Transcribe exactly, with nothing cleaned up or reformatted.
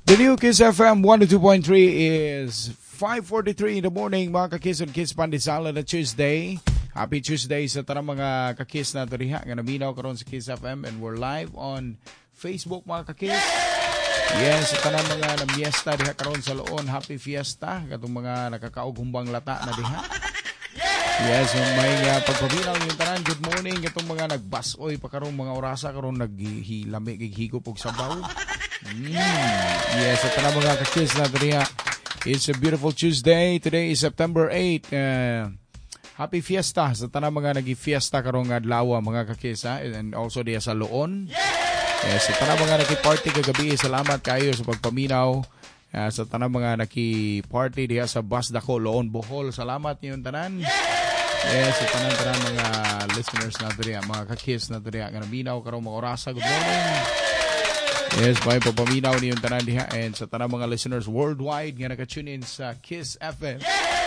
The new Kiss F M one oh two point three is five forty-three in the morning, mga kakis and kiss pandesal na Tuesday. Happy Tuesday sa tanang mga kakis na diriha nga naminaw karon sa Kiss F M, and we're live on Facebook, mga kakis. Yes, sa tanang mga namiesta diha karon sa Loon, happy fiesta katong mga nakakaugumbang lata na diha. Yes, yung may uh, pagpabinaw yung tanan. Good morning katong mga nagbasoy pa karon mga orasa karon naghilami gighigop og sabaw. Mm. Yes, sa tanang mga kakis na diriha. It's a beautiful Tuesday. Today is September eighth. Uh, happy fiesta sa tanang mga nagi-fiesta karong adlaw, mga kakis, ha? And also diya sa Loon. Yes, sa tanang mga naki-party kagabi, salamat kayo sa pagpaminaw. Uh, sa tanang mga naki-party diya sa Basdako, Loon, Bohol, salamat niyo tanan. Yes, sa tanang tanang mga listeners na diriya, mga kakis na diriya nga naminaw karong mga orasa. Good morning. Yes, may papaminaw niyong tanan diha, and sa tanang mga listeners worldwide nga naka-tune in sa Kiss F M.